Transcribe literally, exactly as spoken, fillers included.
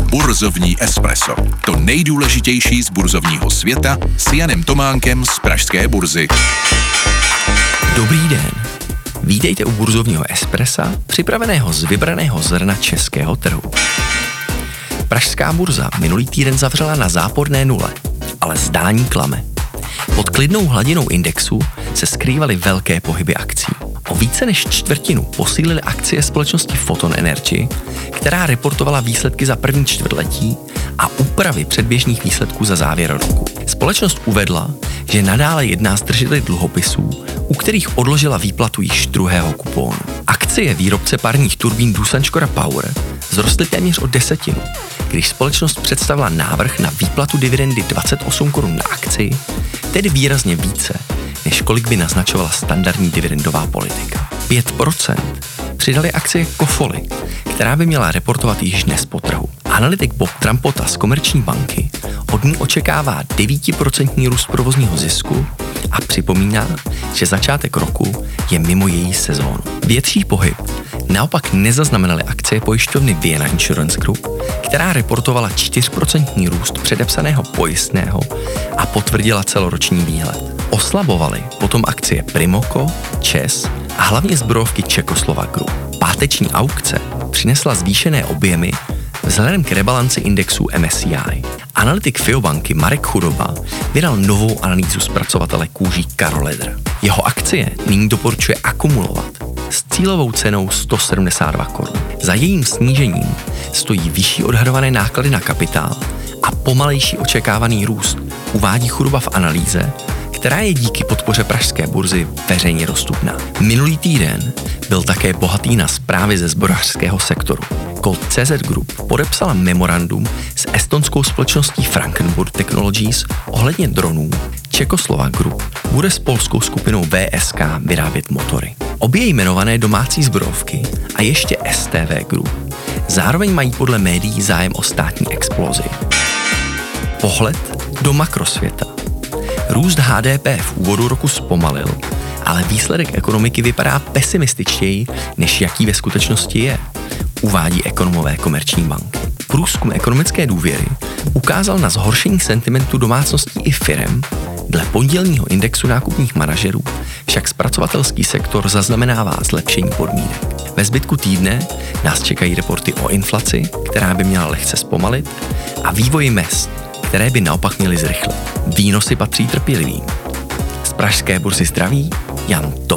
Burzovní espresso. To nejdůležitější z burzovního světa s Janem Tománkem z pražské burzy. Dobrý den. Vítejte u burzovního espressa, připraveného z vybraného zrna českého trhu. Pražská burza minulý týden zavřela na záporné nule, ale zdání klame. Pod klidnou hladinou indexu se skrývaly velké pohyby akcí. O více než čtvrtinu posílily akcie společnosti Photon Energy, která reportovala výsledky za první čtvrtletí a úpravy předběžných výsledků za závěr roku. Společnost uvedla, že nadále jedná s držiteli dluhopisů, u kterých odložila výplatu již druhého kupónu. Akcie výrobce parních turbín Doosan Škoda Power vzrostly téměř o desetinu, když společnost představila návrh na výplatu dividendy dvacet osm korun na akci, tedy výrazně více, než kolik by naznačovala standardní dividendová politika. pět procent přidali akcie Kofoly, která by měla reportovat již dnes po trhu. Analytik Bob Trampota z Komerční banky od ní očekává devět procent růst provozního zisku a připomíná, že začátek roku je mimo její sezónu. Větší pohyb naopak nezaznamenaly akcie pojišťovny Vienna Insurance Group, která reportovala čtyři procenta růst předepsaného pojistného a potvrdila celoroční výhled. Oslabovaly potom akcie Primoco, ČEZ a hlavně zbrojovky Czechoslovak Group. Páteční aukce přinesla zvýšené objemy vzhledem k rebalanci indexu M S C I. Analytik Fiobanky Marek Chudoba vydal novou analýzu zpracovatele kůží Karoleder. Jeho akcie nyní doporučuje akumulovat s cílovou cenou sto sedmdesát dva korun. Za jejím snížením stojí vyšší odhadované náklady na kapitál a pomalejší očekávaný růst, uvádí Chudoba v analýze, která je díky podpoře pražské burzy veřejně dostupná. Minulý týden byl také bohatý na zprávy ze zbrojařského sektoru. Colt C Z Group podepsala memorandum s estonskou společností Frankenburg Technologies ohledně dronů. Czechoslovak Group bude s polskou skupinou V S K vyrábět motory. Obě jmenované domácí zbrojovky a ještě S T V Group zároveň mají podle médií zájem o státní explozi. Pohled do makrosvěta. Růst H D P v úvodu roku zpomalil, ale výsledek ekonomiky vypadá pesimističtěji, než jaký ve skutečnosti je, uvádí ekonomové Komerční banky. Průzkum ekonomické důvěry ukázal na zhoršení sentimentu domácností i firem, dle pondělního indexu nákupních manažerů však zpracovatelský sektor zaznamenává zlepšení podmínek. Ve zbytku týdne nás čekají reporty o inflaci, která by měla lehce zpomalit, a vývoji mezd, které by naopak měly zrychlit. Výnosy patří trpělivým. Z pražské burzy zdraví Jan Tomák.